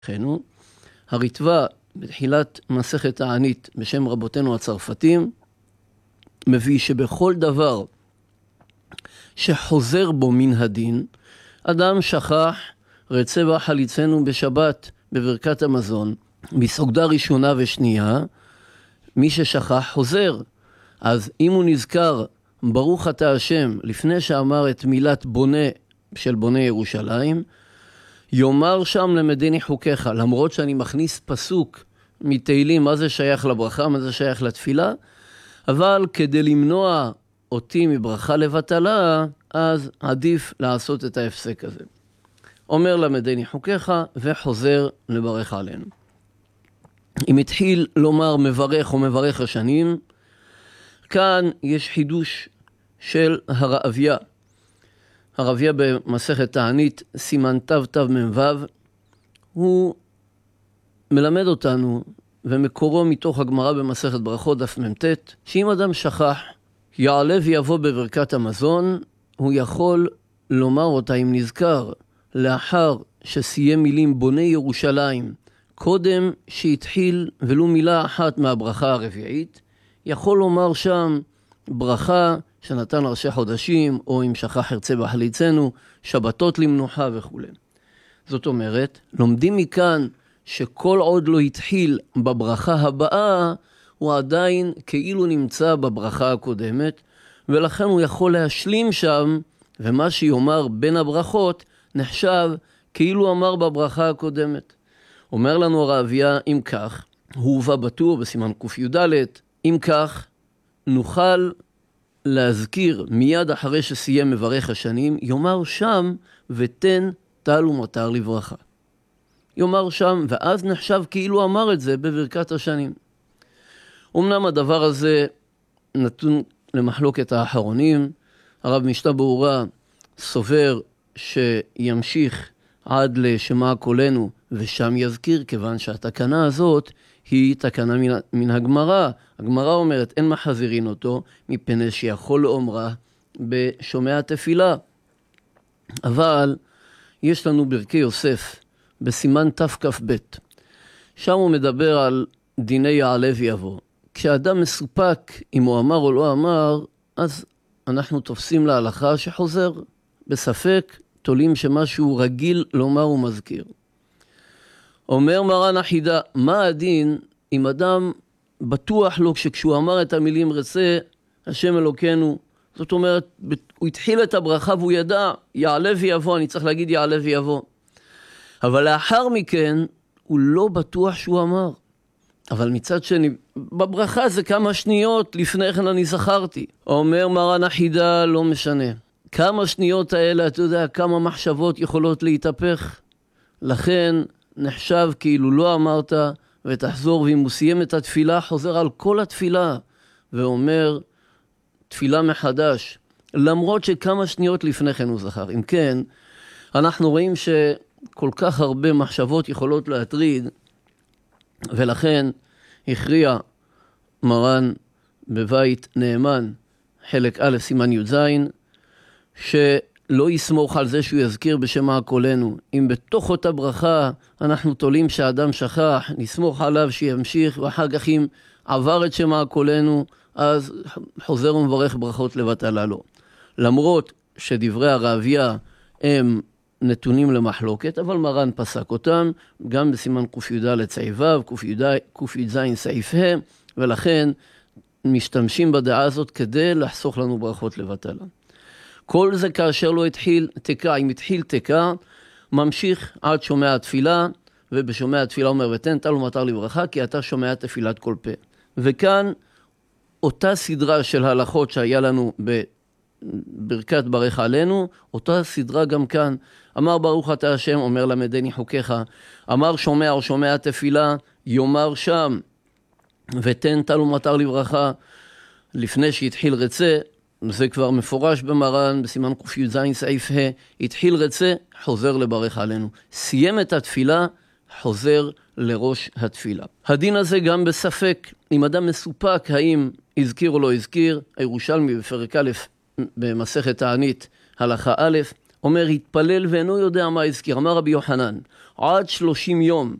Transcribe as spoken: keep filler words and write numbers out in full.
חנו, הריטב"א בתחילת מסכת תענית בשם רבותינו הצרפתים מביא שבכל דבר שחוזר בו מן הדין, אדם שכח רצה וחליצנו בשבת בברכת המזון, בסעודה ראשונה ושנייה, מי ששכח חוזר. אז אם הוא נזכר ברוך אתה השם לפני שאמר את מילת בונה של בונה ירושלים, יאמר שם למדני חוקיך, למרות שאני מכניס פסוק מתהילים מה זה שייך לברכה, מה זה שייך לתפילה, אבל כדי למנוע אותי מברכה לבטלה, אז עדיף לעשות את ההפסק הזה. אומר למדני חוקיך וחוזר לברך עלינו. אם התחיל לומר מברך או מברך השנים, כאן יש חידוש של הרעביה. הרעביה במסכת תענית סימן תו תו ממבב, הוא מלמד אותנו ומקורו מתוך הגמרא במסכת ברכות דף ממתת, שאם אדם שכח יעלה ויבוא בברכת המזון, הוא יכול לומר אותה אם נזכר לאחר שסיים מילים בונה ירושלים, קודם שהתחיל ולו מילה אחת מהברכה הרביעית, יכול לומר שם ברכה שנתן ראשי חודשים, או אם שכח ירצה בחליצנו, שבתות למנוחה וכו'. זאת אומרת, לומדים מכאן שכל עוד לא התחיל בברכה הבאה, הוא עדיין כאילו נמצא בברכה הקודמת, ולכן הוא יכול להשלים שם, ומה שיאמר בין הברכות נחשב כאילו אמר בברכה הקודמת. אומר לנו הרעביה, אם כך, הוא הובא בטור בסימן ק"ד, אם כך, נוכל להזכיר מיד אחרי שסיים מברך השנים, יאמר שם ותן טל ומטר לברכה. יאמר שם, ואז נחשב כאילו אמר את זה בברכת השנים. אמנם הדבר הזה נתון למחלוקת האחרונים, הרב משנה ברורה סובר שימשיך עד לשמע קולנו ושם יזכיר, כיוון שהתקנה הזאת היא תקנה מן, מן הגמרא. הגמרא אומרת אין מחזירין אותו מפני שיכול לאומרה בשומע תפילה. אבל יש לנו ברכי יוסף בסימן תכ"ב, שם הוא מדבר על דיני יעלה ויבוא. כשאדם מסופק אם הוא אמר או לא אמר, אז אנחנו תופסים להלכה שחוזר. בספק תולים שמשהו רגיל לומר ומזכיר. אומר מרן החידה, מה הדין אם אדם בטוח לו שכשהוא אמר את המילים רצה השם אלוקינו, זאת אומרת, הוא התחיל את הברכה והוא ידע יעלה ויבוא, אני צריך להגיד יעלה ויבוא. אבל לאחר מכן הוא לא בטוח שהוא אמר. אבל מצד שני, בברכה זה כמה שניות לפני כן אני זכרתי. אומר מרן החידה, לא משנה. כמה שניות האלה, אתה יודע, כמה מחשבות יכולות להתהפך. לכן נחשב כאילו לא אמרת ותחזור, ואם הוא סיים את התפילה, חוזר על כל התפילה ואומר תפילה מחדש, למרות שכמה שניות לפני כן הוא זכר. אם כן, אנחנו רואים שכל כך הרבה מחשבות יכולות להטריד, ולכן הכריע מרן בבית נאמן, חלק א' סימן י"ז, שלא יסמוך על זה שהוא יזכיר בשמע קולנו. אם בתוך אותה ברכה אנחנו תולים שהאדם שכח, נסמוך עליו שימשיך, ואחר כך אם עבר את שמע קולנו, אז חוזר ומברך ברכות לבטלה לו. למרות שדברי הרעביה הם נתונים למחלוקת, אבל מרן פסק אותם, גם בסימן ק"ד סעיף ו', ק"ז סעיף ה', ולכן משתמשים בדעה הזאת כדי לחסוך לנו ברכות לבטלה. כל זה כאשר לא התחיל תקע, אם התחיל תקע, ממשיך עד שומע התפילה, ובשומע התפילה אומר ותן טל ומטר לברכה, כי אתה שומע תפילת כל פה. וכאן אותה סדרה של הלכות שהיה לנו בברכת ברך עלינו, אותה סדרה גם כאן. אמר ברוך אתה השם, אומר למדני חוקיך, אמר שומע או שומע תפילה, יאמר שם ותן טל ומטר לברכה, לפני שהתחיל רצה, זה כבר מפורש במרן, בסימן ק"ז סעיף ה', התחיל רצה, חוזר לברך עלינו. סיים את התפילה, חוזר לראש התפילה. הדין הזה גם בספק, אם אדם מסופק האם הזכיר או לא הזכיר, הירושלמי בפרק א' במסכת תענית הלכה א', אומר, התפלל ואינו יודע מה הזכיר. אמר רבי יוחנן, עד שלושים יום